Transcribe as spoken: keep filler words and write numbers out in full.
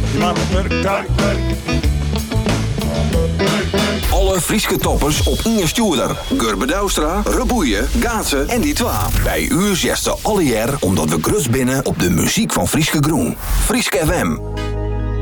Alle Frieske toppers op Inge Stuurder, Gurbe Douwstra, Reboeien, Gaatsen en die twa. Bij u zesde alle jaar omdat we grus binnen op de muziek van Frieske Groen. Frieske F M.